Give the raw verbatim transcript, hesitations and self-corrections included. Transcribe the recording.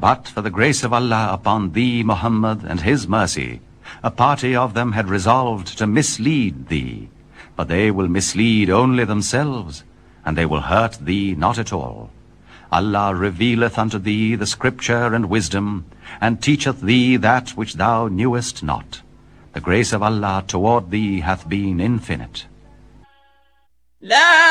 But for the grace of Allah upon thee, Muhammad, and his mercy, a party of them had resolved to mislead thee, but they will mislead only themselves, and they will hurt thee not at all. Allah revealeth unto thee the scripture and wisdom, and teacheth thee that which thou knewest not. The grace of Allah toward thee hath been infinite.